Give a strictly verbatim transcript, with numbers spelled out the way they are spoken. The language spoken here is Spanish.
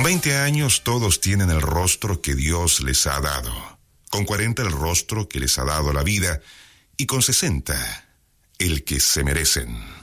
Con veinte años todos tienen el rostro que Dios les ha dado. Con cuarenta el rostro que les ha dado la vida. Y con sesenta el que se merecen.